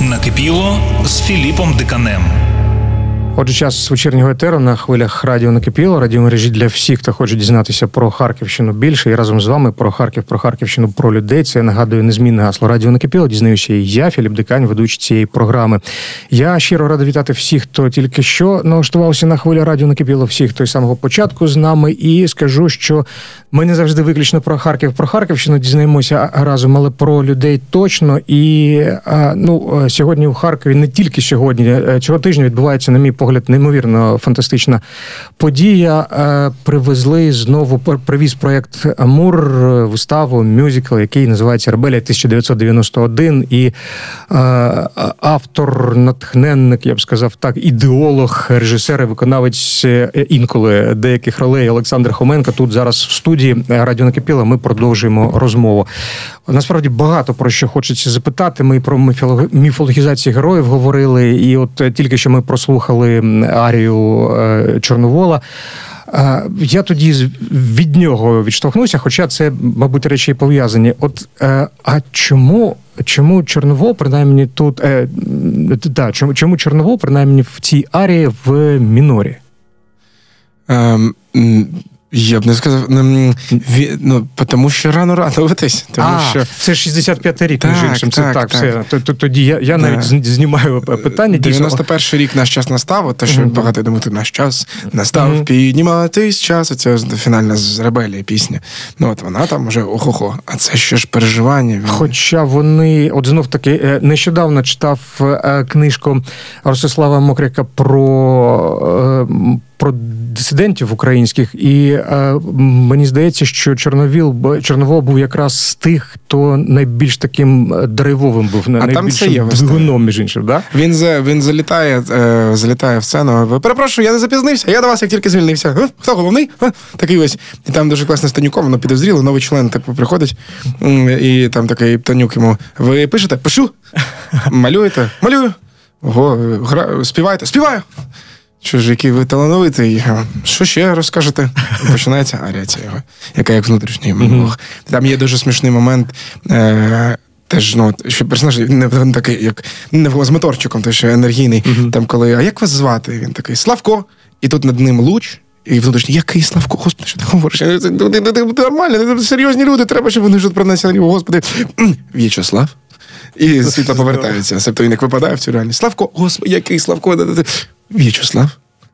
Накипіло з Філіпом Диканем. Отже, час вечірнього етеру на хвилях радіо «Накипіло», радіомережі для всіх, хто хоче дізнатися про Харківщину більше. І разом з вами про Харків, про Харківщину, про людей. Це, нагадую, незмінне гасло радіо «Накипіло». Дізнаюся і я, Філіп Дикань, ведучий цієї програми. Я щиро радий вітати всіх, хто тільки що налаштувався на хвилі радіо «Накипіло», всіх, хто з самого початку з нами. І скажу, що ми не завжди виключно про Харків, про Харківщину дізнаємося разом, але про людей точно. І сьогодні у Харкові, не тільки сьогодні, цього тижня відбувається, на мій погляд, неймовірно фантастична подія. Привіз проєкт «Амур», виставу, мюзикл, який називається «Ребелія 1991». І автор, натхненник, я б сказав так, ідеолог, режисер і виконавець інколи деяких ролей Олександр Хоменко тут зараз в студії радіо «Накипіло». Ми продовжуємо розмову. Насправді багато про що хочеться запитати. Ми про міфологізацію героїв говорили, і от тільки що ми прослухали арію Чорновола. Я тоді від нього відштовхнувся, хоча це, мабуть, речі пов'язані. А чому Чорновол, принаймні тут, чому Чорновол, принаймні в цій арії в мінорі? Я б не сказав, тому що рано радуватись. Це 65-й рік, між іншим, це так, все. Тоді я навіть знімаю питання. 91-й рік наш час настав, те, що багато думати, наш час настав, підніматись час, це фінальна з «Ребелії» пісня. Вона там уже охо-хо, а це ще ж переживання. Хоча вони, знов таки, нещодавно читав книжку Ростислава Мокряка про дисидентів українських, і мені здається, що Чорновол був якраз з тих, хто найбільш таким драйвовим був, найбільшим двигуном, між іншим, да? Він залітає в сцену. Перепрошую, я не запізнився, я до вас як тільки звільнився. Хто головний? Такий ось. І там дуже класно Станюком, воно підозріло, новий член приходить, і там такий Танюк йому: ви пишете? Пишу. Малюєте? Малюю. Ого, співаєте? Співаю. Що ж, який ви талановитий. Що ще розкажете? Починається арія ця його, яка як внутрішній монолог. Там є дуже смішний момент, теж, що персонаж не такий, як не з моторчиком, той що енергійний. Там коли, а як вас звати? Він такий: Славко. І тут над ним луч, і внутрішній: який Славко? Господи, що ти говориш? Нормально, серйозні люди, треба, щоб вони ж пронесли. Господи, В'ячеслав. І світло повертається. Себто він як випадає в цю реальність. Славко, Господи, який Славко? В'ячеслав.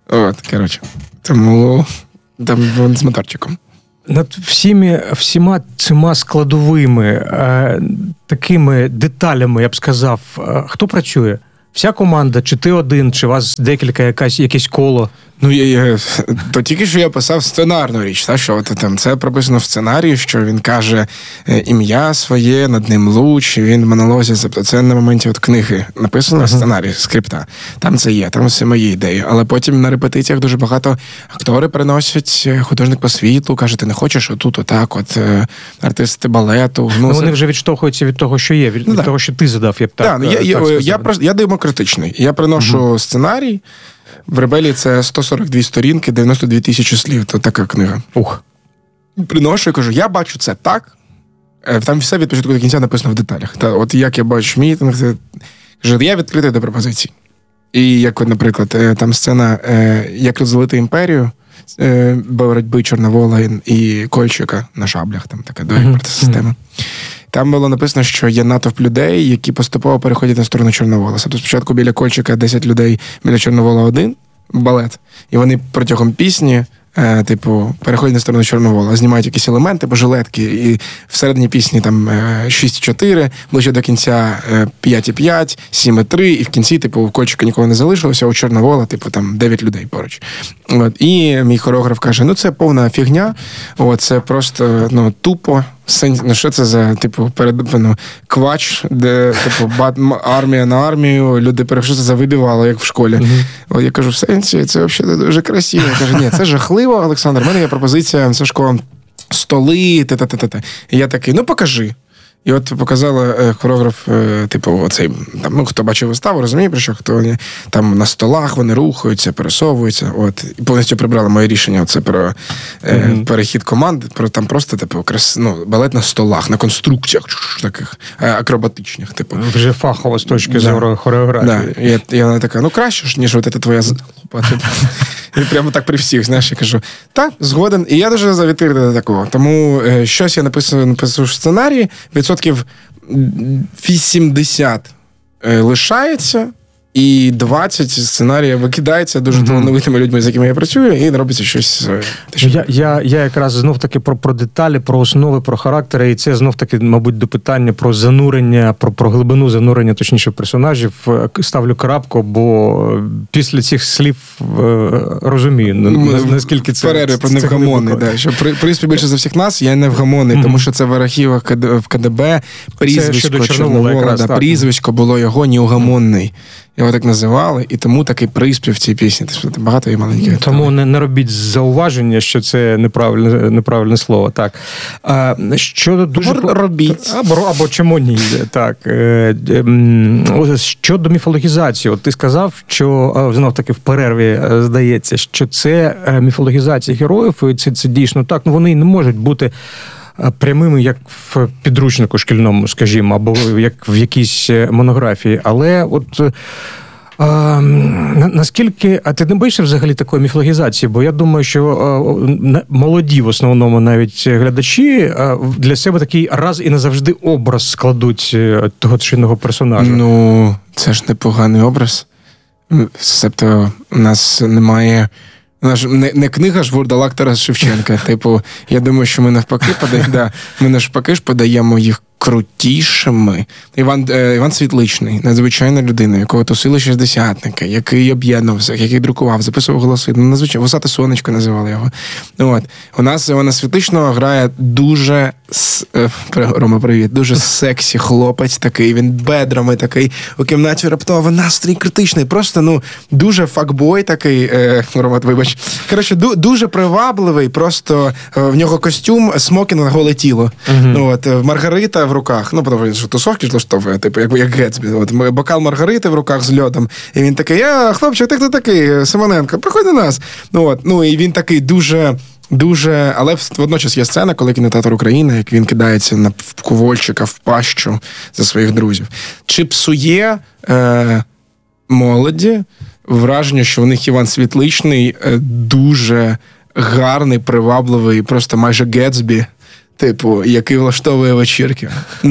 Тому там він з моторчиком. Над всіма цими складовими такими деталями, я б сказав, хто працює? Вся команда, чи ти один, чи вас декілька, якесь коло? То тільки що я писав сценарну річ, що там це прописано в сценарії, що він каже ім'я своє, над ним луч, він в монолозі, це на моменті книги написано, сценарій, скрипта. Там це є, там все мої ідеї. Але потім на репетиціях дуже багато актори приносять, художник по світлу, каже: ти не хочеш отак, артисти балету. Вони вже відштовхуються від того, що є, від того, що ти задав, я б так сказав. Я демократичний. Я приношу сценарій. В «Ребелії» це 142 сторінки, 92 тисячі слів. То така книга. Приношу і кажу: я бачу це так. Там все від початку до кінця написано в деталях. Як я бачу мітинг, я відкритий до пропозицій. І як, наприклад, там сцена «Як розділити імперію», боротьби Чорновола і Кольчика на шаблях, там така дуель система. Там було написано, що є натовп людей, які поступово переходять на сторону Чорновола. Тобто спочатку біля Кольчика 10 людей, біля Чорновола один, балет. І вони протягом пісні, переходять на сторону Чорновола, знімають якісь елементи, жилетки, і всередині пісні там 6,4, ближче до кінця 5,5, 7,3, і в кінці, у Кольчика нікого не залишилося, а у Чорновола, там 9 людей поруч. І мій хореограф каже: це повна фігня, це просто, тупо. Що це за, квач, де, армія на армію, люди що це за вибивало, як в школі. Я кажу: в сенсі, це взагалі дуже красиво. Я кажу: ні, це жахливо, Олександр, в мене є пропозиція, Сашко, столи, І я такий: покажи. І от показала хореограф, типу, оцей, там, ну, хто бачив виставу, розуміє, про що, хто вони там на столах, вони рухаються, пересовуються, от, і повністю прибрали моє рішення, це про перехід команд, про там просто, типу, балет на столах, на конструкціях таких акробатичних, типу. Вже фахово з точки зору хореографії. Да. І вона така, ну, краще ж, ніж от це твоя залупа. І прямо так при всіх, знаєш, я кажу, так, згоден. І я дуже завітив до такого. Тому щось я написав в сценарії, відсотків 80 лишається, і 20 сценарія викидається дуже талановитими людьми, з якими я працюю, і робиться щось. Я якраз знов-таки про деталі, про основи, про характери, і це знов-таки, мабуть, до питання про занурення, про глибину занурення, точніше, персонажів. Ставлю крапку, бо після цих слів розумію, наскільки це... Перерві про невгамонний, да, що, в принципі, більше за всіх нас я невгамонний, тому що це в архівах в КДБ прізвисько Чорновола, прізвисько було його неугамонний. Його так називали, і тому такий приспів в цій пісні. Багато і маленьких. Тому не робіть зауваження, що це неправильне слово. Так. Щодо дуже... Робіть. Або чому ні. Так. Щодо міфологізації. От ти сказав, що, знов-таки, в перерві здається, що це міфологізація героїв, і це дійсно так. Ну, вони не можуть бути прямими, як в підручнику шкільному, скажімо, або як в якійсь монографії. Але от наскільки... А ти не боїшся взагалі такої міфологізації? Бо я думаю, що молоді в основному навіть глядачі для себе такий раз і назавжди образ складуть того чи іншого персонажа. Ну, це ж непоганий образ. Себто у нас немає... Не книга ж вурдалак Тараса Шевченка. Типу, я думаю, що ми навпаки ж подаємо їх крутішими. Іван Світличний, надзвичайна людина, якого тусили шістдесятники, який об'єднувався, який друкував, записував голоси. Надзвичайно, «Вусате сонечко» називали його. От. У нас Івана Світличного грає дуже, Рома, привіт, дуже сексі хлопець такий, він бедрами такий, у кімнаті раптово настрій критичний, просто, дуже факбой такий, Рома, вибач. Коротше, дуже привабливий, просто в нього костюм, смокінг на голе тіло. От, Маргарита в руках, тому що тусовки ж влаштовує, типу, як Гетсбі. От, бокал Маргарити в руках з льодом. І він такий, хлопчик, ти хто такий? Симоненко, приходь до нас. І він такий дуже, але водночас є сцена, коли кінотеатр України, як він кидається на ковольчика в пащу за своїх друзів. Чи псує молоді враження, що в них Іван Світличний дуже гарний, привабливий, просто майже Гетсбі, типу, який влаштовує вечірки.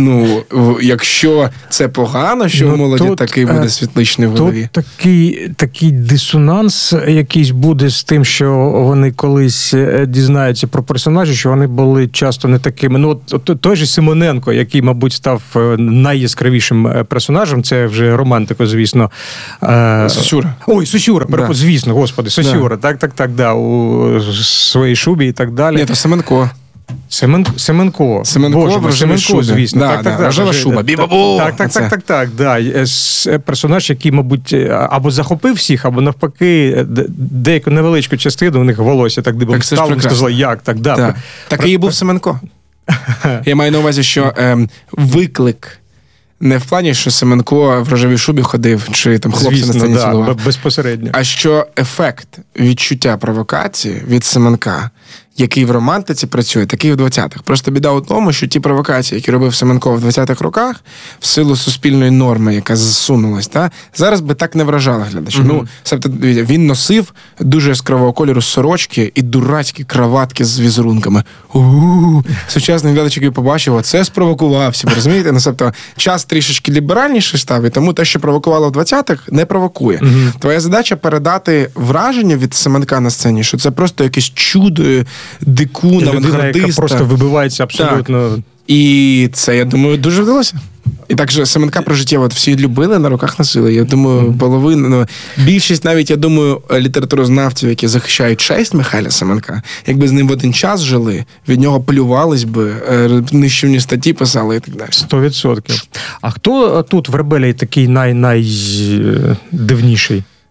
Якщо це погано, що у молоді такий буде Світличний в голові. Тут такий дисонанс якийсь буде з тим, що вони колись дізнаються про персонажів, що вони були часто не такими. Той же Симоненко, який, мабуть, став найяскравішим персонажем, це вже романтико, звісно. Сосюра. Ой, Сосюра, да. Звісно, господи, Сосюра. Да. У своїй шубі і так далі. Ні, то Семенко. Семенко, звісно. Рожева шуба. Бі-бабу! Так. Персонаж, який, мабуть, або захопив всіх, або навпаки, деяку невеличку частину у них волосся так дибом стало, сказали, як так, да. Так і був Семенко. Я маю на увазі, що виклик не в плані, що Семенко в рожевій шубі ходив, чи там хлопці на сцені цілував. Безпосередньо. А що ефект відчуття провокації від Семенка, який в романтиці працює, такий в 20-х. Просто біда у тому, що ті провокації, які робив Семенко в 20-х роках, в силу суспільної норми, яка зсунулась, зараз би так не вражала глядача. Він носив дуже яскравого кольору сорочки і дурацькі краватки з візерунками. Сучасний глядач, який побачив, це спровокувався. Ви розумієте? Час трішечки ліберальніший став, і тому те, що провокувало в 20-х, не провокує. Твоя задача передати враження від Семенка на сцені, що це просто якесь чудо, дикун, авангардиста. Яка просто вибивається абсолютно. Так. І це, я думаю, дуже вдалося. І так же Семенка про життя всі любили, на руках носили. Я думаю, половина, більшість навіть, я думаю, літературознавців, які захищають честь Михайла Семенка, якби з ним в один час жили, від нього плювались би, нищівні статті писали і так далі. 100%. А хто тут в «Ребелії» такий найдивніший?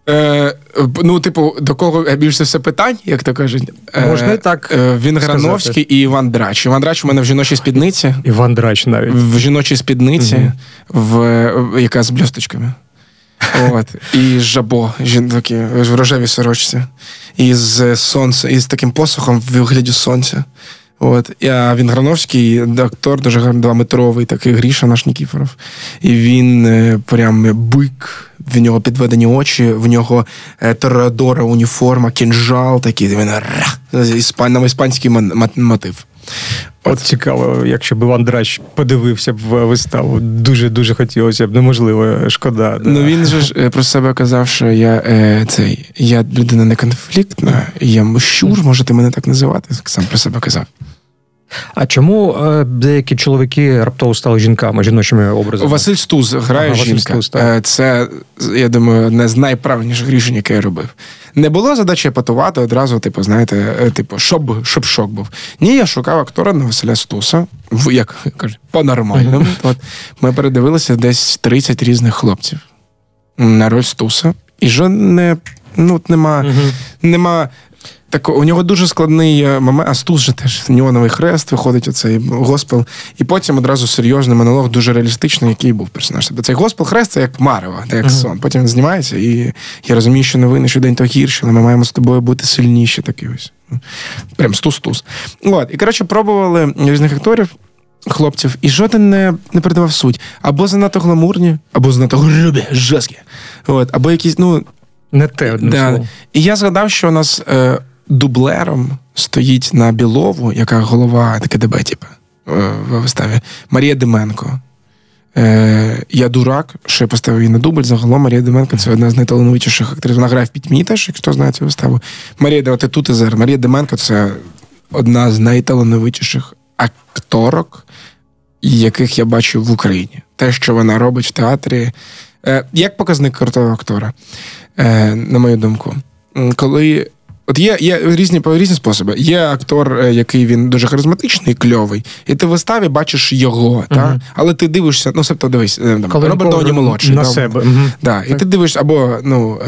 До кого більше все питань, як то кажуть. Можна і так Він Грановський і Іван Драч. Іван Драч у мене в жіночій спідниці. Іван Драч навіть. В жіночій спідниці, яка з блісточками. І жабо, такі в рожевій сорочці. І з сонця, і з таким посохом в вигляді сонця. А він Грановський, актор, дуже гарний, 2-метровий, такий Гріша наш Нікіфоров. І він прям бик, в нього підведені очі, в нього Тореадора уніформа, кінжал такий, він на іспанський мотив. От цікаво, якщо б Іван Драч подивився б виставу. Дуже-дуже хотілося б, неможливо, шкода. Да. Він же ж про себе казав, що я людина не конфліктна, я мощур, можете мене так називати, сам про себе казав. А чому деякі чоловіки раптово стали жінками, жіночими образами? Василь Стус грає жінка. Це, я думаю, одне з найправильніших рішень, яке я робив. Не було задачі епатувати одразу, щоб шок був. Ні, я шукав актора на Василя Стуса, як кажуть, по-нормальному. Ми передивилися десь 30 різних хлопців на роль Стуса. І нема у нього дуже складний момент, а Стус же теж, неоновий хрест, виходить оцей госпел, і потім одразу серйозний монолог, дуже реалістичний, який був персонаж. Тобто цей госпел-хрест – це як марево, як сон. Потім він знімається, і я розумію, що новини щодень то гірше, але ми маємо з тобою бути сильніші такі ось. Прям Стус. І, пробували різних акторів, хлопців, і жоден не передавав суть. Або занадто гламурні, або занадто грубі, жорсткі. Або якісь, не те одне слово. І я згадав, що у нас дублером стоїть на Білову, яка голова КДБ, в виставі, Марія Деменко. Я дурак, що я поставив її на дубль. Загалом Марія Деменко – це одна з найталановитіших актрис. Вона грає в «Пітьмі» теж, якщо знає цю виставу. Марія Деменко – це одна з найталановитіших акторок, яких я бачив в Україні. Те, що вона робить в театрі, як показник крутого актора, на мою думку. Коли є різні способи. Є актор, який він дуже харизматичний, кльовий, і ти в виставі бачиш його, але ти дивишся, дивись, Роберт Дауні молодший. На себе. І ти дивишся, або,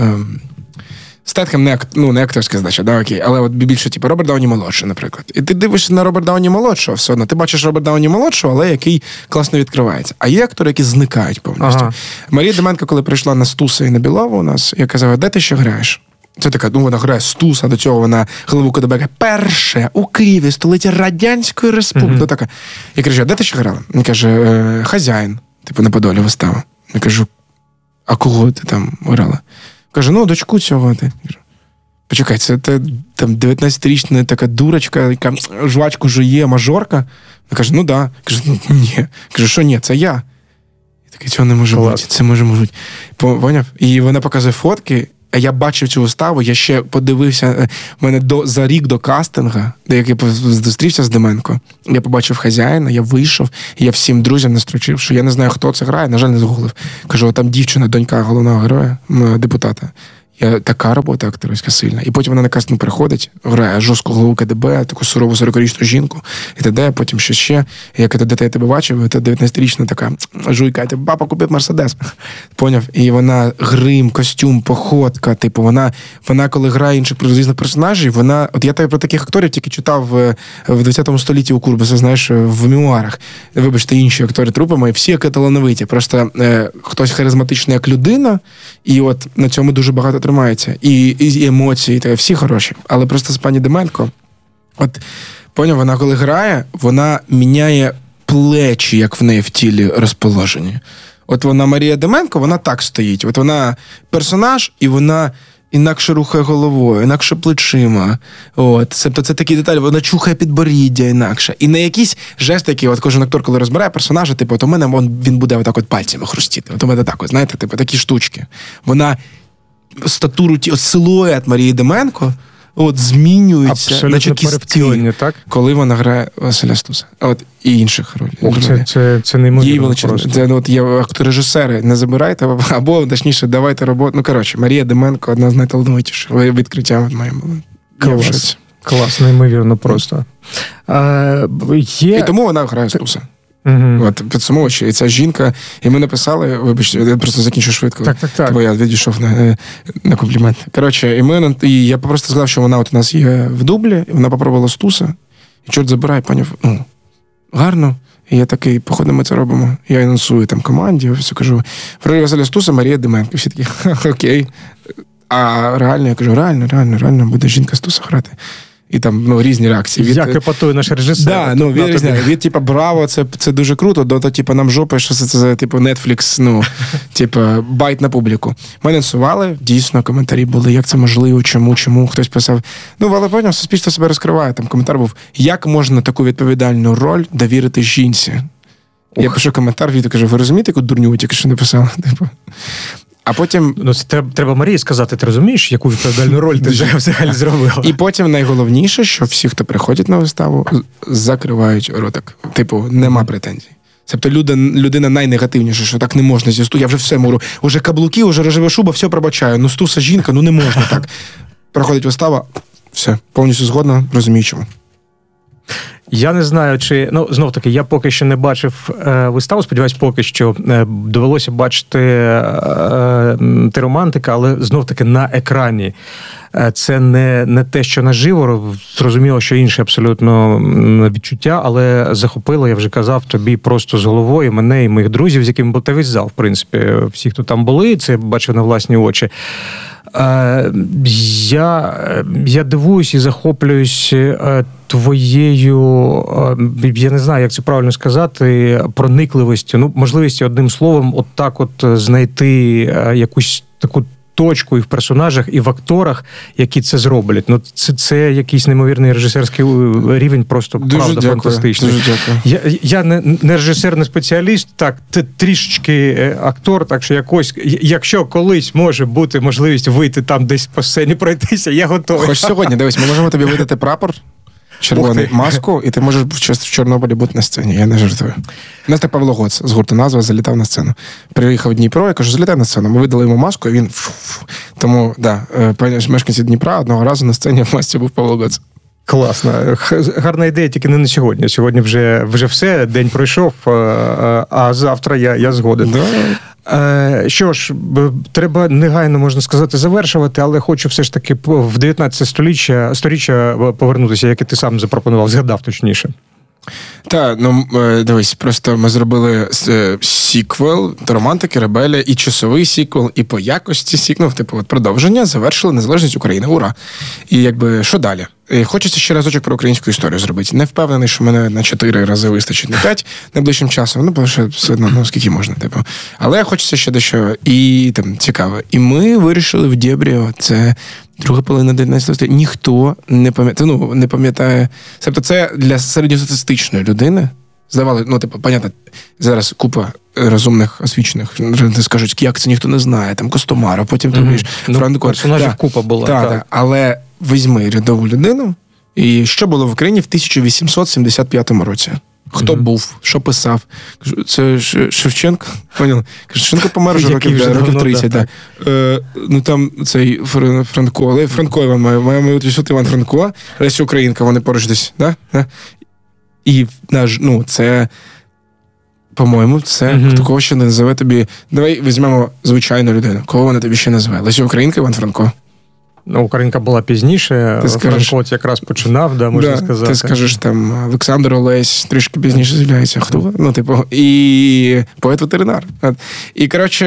Стетхем не акторська задача, окей, але більше, Роберт Дауні молодший, наприклад. І ти дивишся на Роберт Дауні молодшого, все одно, ти бачиш Роберт Дауні молодшого, але який класно відкривається. А є актори, які зникають повністю. Марія Деменко, коли прийшла на Стуса і на Білову у нас, я казав, де ти ще граєш? Це така, вона грає Стуса, до цього вона голову КДБ, перше у Києві, столиці Радянської Республіки. Така. Я кажу, де ти ще грала? Він каже, хазяїн, на Подолі вистава. Я кажу, а кого ти там грала? Каже, дочку цього ти. Почекай, це там 19-річна така дурочка, яка жвачку жує, мажорка. Я кажу, да. Кажу, ні. Кажу, що ні, це я. Я такий, цього не може бути, це може бути. Поняв? І вона показує фотки, а я бачив цю виставу, я ще подивився, в мене за рік до кастинга, де я зустрівся з Деменко, я побачив хазяїна, я вийшов, і я всім друзям настрочив, що я не знаю, хто це грає, на жаль, не згуглив. Кажу, там дівчина, донька головного героя, депутата. Така робота акторська сильна. І потім вона на кастинг приходить, грає жорстку голову КДБ, таку сурову 40-річну жінку, і т.д., потім ще. Я кажу, де я тебе бачив, і та 19-річна така жуйка, папа купив Мерседес. Поняв? І вона грим, костюм, походка, вона коли грає інших різних персонажів, я про таких акторів тільки читав в 20 столітті у Курбаса, знаєш, в мемуарах. Вибачте, інші актори трупи мої, всі як талановиті. Просто хтось харизматичний як людина, і на цьому дуже багато тримається. І емоції, всі хороші. Але просто з пані Деменко, поняв, вона коли грає, вона міняє плечі, як в неї в тілі розположені. Вона Марія Деменко, вона так стоїть. Вона персонаж, і вона інакше рухає головою, інакше плечима. Це такі деталі, вона чухає підборіддя інакше. І на якісь жести, які кожен актор, коли розбирає персонажа, у мене він буде пальцями хрустіти. У мене так, знаєте, такі штучки. Вона статуру, силует Марії Деменко змінюється. Абсолютно перевтілення, так? Коли вона грає Василя Стуса. І інших ролей. Це неймовірно просто. Це є актори-режисери, не забирайте, або, точніше, давайте роботу. Марія Деменко одна з найталановитіших. Відкриття моєму. Клас, неймовірно просто. І тому вона грає Стуса. От, підсумовуючи, і ця жінка, і ми написали, вибачте, я просто закінчу швидко, так. Бо я відійшов на комплімент. Коротше, і я просто сказав, що вона от у нас є в дублі, і вона попробувала стуса, і чорт забирай, поняв, гарно. І я такий, походу, ми це робимо. Я анонсую там команді, все кажу, Фролі Василя Стуса, Марія Деменко. Всі такі, окей. А реально, я кажу, реально буде жінка Стуса грати. І там різні реакції. Як епатує наш режисер. Да, він різняє. Від, браво, це дуже круто, до, нам жопа, що це Netflix, байт на публіку. Ми анонсували, дійсно, коментарі були, як це можливо, чому, хтось писав. Але потім суспільство себе розкриває. Там коментар був, як можна таку відповідальну роль довірити жінці? Я пишу коментар, Віта каже, ви розумієте, яку дурню ви тільки що написали? А потім... Це треба Марії сказати, ти розумієш, яку відповідальну роль ти вже взагалі зробила? І потім найголовніше, що всі, хто приходять на виставу, закривають ротик. Нема претензій. Тобто людина найнегативніша, що так не можна зі Стуса. Я вже все можу. Уже каблуки, уже рожева шуба, все пробачаю. Стуса жінка, не можна так. Проходить вистава, все, повністю згодна, розумію чому. Я не знаю, чи... знов-таки, я поки що не бачив виставу, сподіваюсь, поки що довелося бачити «Романтика», але знов-таки на екрані. Це не те, що наживо, зрозуміло, що інше абсолютно відчуття, але захопило, я вже казав, тобі просто з головою, мене і моїх друзів, з якими був та весь зал, в принципі, всі, хто там були, це бачив на власні очі. Я дивуюсь і захоплююсь твоєю, я не знаю, як це правильно сказати, проникливістю, можливістю одним словом отак знайти якусь таку точку і в персонажах, і в акторах, які це зроблять. Це якийсь неймовірний режисерський рівень, просто правда фантастичний. Дуже дякую. Я не режисер, не спеціаліст, так, трішечки актор, так що якщо колись може бути можливість вийти там десь по сцені пройтися, я готовий. Хоч сьогодні, дивись, ми можемо тобі видати прапор, червоний, маску, і ти можеш в Чорнобилі бути на сцені. Я не жартую. У нас так Павло Гоц з гурту «Назва» залітав на сцену. Приїхав в Дніпро, я кажу, залітай на сцену. Ми видали йому маску, і він... Тому, мешканці Дніпра одного разу на сцені в масці був Павло Гоц. Класно. Гарна ідея, тільки не на сьогодні. Сьогодні вже все, день пройшов, а завтра я згоден. Да. Що ж, треба негайно, можна сказати, завершувати, але хочу все ж таки в 19 сторіччя повернутися, як і ти сам запропонував, згадав точніше. Так, дивись, просто ми зробили сіквел до «Романтики», «Ребелія», і часовий сіквел, і по якості сіквел, продовження, завершили незалежність України, ура! І що далі? Хочеться ще разочок про українську історію зробити. Не впевнений, що мене на 4 рази вистачить, на 5 найближчим часом, бо ще все одно, скільки можна, Але хочеться ще дещо і цікаве. І ми вирішили в дєбрі, це друга половина 19 століття, ніхто не пам'ятає. Тобто це для середньостатистичної людини, здавали, понятно, зараз купа розумних, освічених, скажуть, як це ніхто не знає, Костомаров, потім Франко. Персонажів купа була. Так. Але візьми рядову людину, і що було в Україні в 1875 році? Хто був, що писав? Це Шевченко? Поняв? Шевченко помер вже років 30. Так. Там цей Франко, але Франко Іван має Іван Франко, Леся Українка, вони поруч десь. Да? І це, по-моєму, це такого ще не називе тобі. Давай візьмемо звичайну людину. Кого вона тобі ще називе? Леся Українка, Іван Франко. Українка була пізніше, Франко якраз починав, можна сказати. Ти скажеш, Олександр Олесь трішки пізніше з'являється. Хто? І поет-ветеринар. І,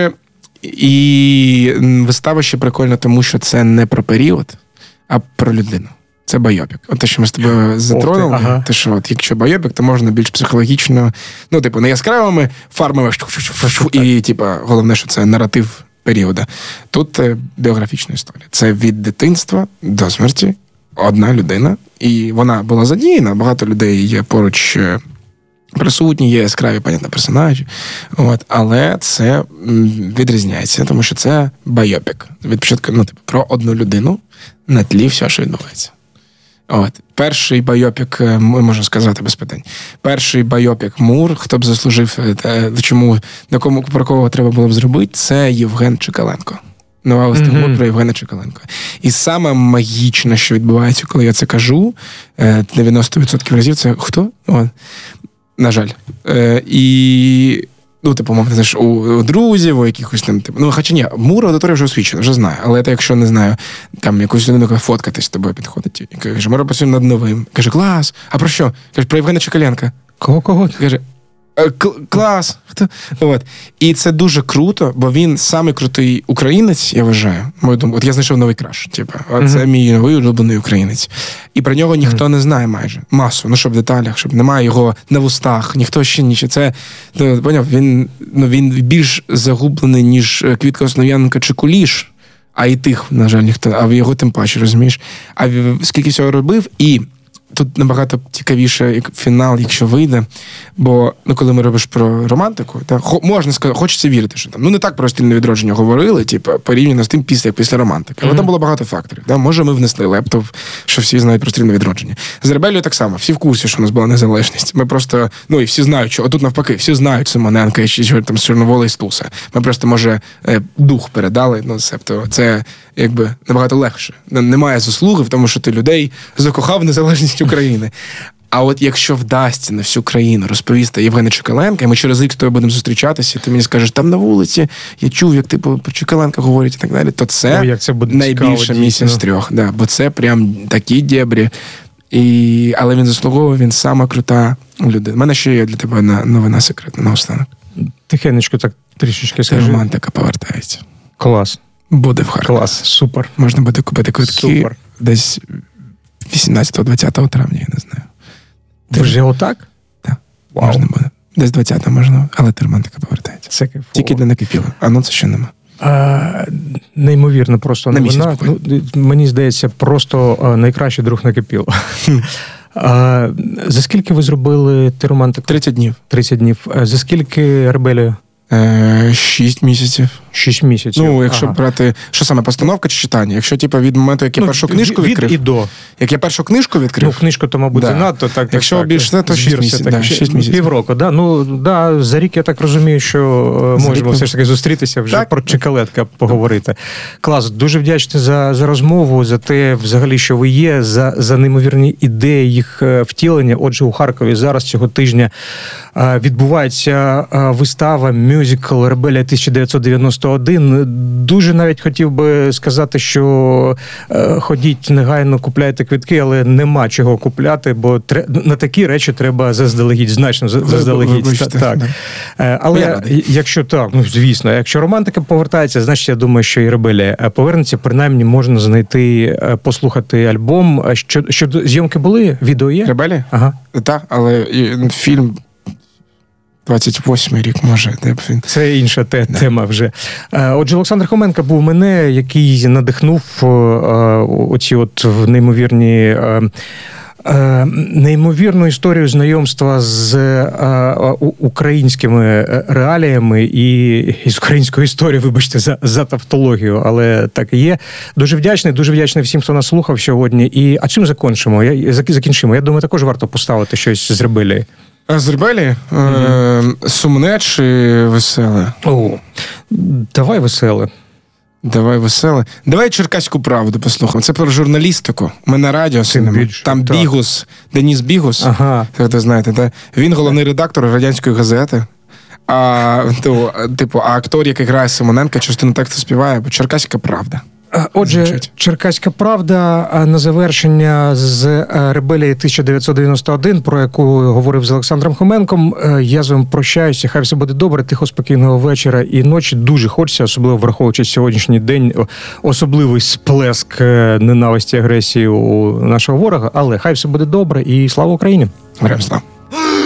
і вистава ще прикольна, тому що це не про період, а про людину. Це байопік. Те, що ми з тобою затронули, те, що якщо байопік, то можна більш психологічно, не яскравими фарбами, і, головне, що це наратив періоду. Тут біографічна історія. Це від дитинства до смерті одна людина, і вона була задіяна, багато людей є поруч присутні, є яскраві, понятно, персонажі, але це відрізняється, тому що це байопік. Від початку, про одну людину на тлі все, що відбувається. Перший байопік, можна сказати без питань, перший байопік Мур, хто б заслужив, про кого треба було б зробити, це Євген Чекаленко. Нова вистава Мур про Євгена Чекаленко. І саме магічне, що відбувається, коли я це кажу, 90% разів, це хто? На жаль. І... Ну, типу, мов, знаєш, у друзів, у якихось там, типу, ну, хоча ні, Мур аудиторія вже освічена, вже знає, але це, якщо не знаю, там якусь людину, яка фоткатись з тобою підходить, і каже, ми працюємо над новим. Каже, клас, а про що? Каже, про Євгена Чекаленка. Кого? Каже, клас. Хто? От. І це дуже круто, бо він самий крутий українець, я вважаю. Мою думку. От я знайшов новий краш. Типу, це мій новий улюблений українець. І про нього ніхто не знає майже. Масу. Ну, щоб в деталях, щоб немає його на вустах, ніхто ще нічого. Це, ну, поняв, він більш загублений, ніж Квітка Основ'яненка чи Куліш. А і тих, на жаль, ніхто. А його тим паче, розумієш? А скільки всього робив, і тут набагато цікавіше фінал, якщо вийде. Бо, ну, коли ми робиш про романтику, можна сказати, хочеться вірити, що там, ну, не так про стильне відродження говорили, типу, порівняно з тим після романтики. Але там було багато факторів. Да? Може, ми внесли лептоп, що всі знають про стильне відродження. З Ребелією так само. Всі в курсі, що у нас була незалежність. Ми просто, ну, і всі знають, що, отут навпаки, всі знають Симоненка і що там з Чорновола і Стуса. Ми просто, може, дух передали, ну, себто, це, якби, набагато легше. Немає заслуги в тому, що ти людей закохав в незалежність України. А от якщо вдасться на всю країну розповісти Євгена Чекаленка, і ми через рік з тобою будемо зустрічатися, і ти мені скажеш, там на вулиці я чув, як типу про Чекаленка говорять і так далі, то це найбільша місія з трьох. Да, бо це прям такі дєбрі. Але він заслуговує, він сама крута людина. У мене ще є для тебе новина секретна наостанок. Тихенечко так трішечки скажи. Романтика повертається. Клас. Буде в Харкові. Клас, супер. Можна буде купити квитки десь 18-20 травня, я не знаю. Вже отак? Так. Можна буде. Десь 20-го можна, але романтика повертається. Це кайфово. Тільки для накипіло. Анонсу ще нема. Неймовірно просто новина. Ну, мені здається, просто найкращий друг накипіло. За скільки ви зробили романтику? 30 днів. 30 днів. За скільки Ребелію? 6 місяців. 6 місяців. Ну, якщо брати, що саме, постановка чи читання? Якщо, типу, від моменту, як я першу книжку відкрив. Від і до. Як я першу книжку відкрив. Ну, книжку, то, мабуть, занадто. Так, якщо більше, то 6 місяців. Да, 6 місяців. Півроку, да? Ну, да, за рік я так розумію, що можемо все ж таки зустрітися вже про Чекаленка поговорити. Клас, дуже вдячний за розмову, за те, взагалі, що ви є, за неймовірні ідеї їх втілення. Отже, у Харкові зараз цього тижня відбувається вистава мюзикл «Ребелія 1991». Дуже навіть хотів би сказати, що ходіть негайно, купляйте квитки, але нема чого купляти, бо на такі речі треба заздалегідь, значно заздалегідь. Вибачте, так. Да. Але якщо так, ну звісно, якщо романтика повертається, значить я думаю, що і Ребелія повернеться, принаймні можна знайти, послухати альбом. Щодо зйомки були? Відео є? Ребелія? Ага. Так, але фільм 28-й рік, може. Це інша тема вже. Отже, Олександр Хоменко був мене, який надихнув оці от неймовірну історію знайомства з українськими реаліями і з українською історією, вибачте, за тавтологію, але так і є. Дуже вдячний всім, хто нас слухав сьогодні. А чим закінчимо? Я думаю, також варто поставити щось з Ребелії. З Ребелії? Сумне чи веселе? Давай веселе. Давай веселе. Давай «Черкаську правду» послухаємо. Це про журналістику. Ми на радіо сидимо. Там Бігус, Деніс Бігус, ви знаєте, він головний редактор радянської газети. А актор, який грає Симоненка, частину тексту співає, бо «Черкаська правда». Отже, «Черкаська правда» на завершення з «Ребелії 1991», про яку говорив з Олександром Хоменком. Я з вами прощаюся. Хай все буде добре, тихо, спокійного вечора і ночі. Дуже хочеться, особливо враховуючи сьогоднішній день, особливий сплеск ненависті, агресії у нашого ворога. Але хай все буде добре і слава Україні! Героям слава!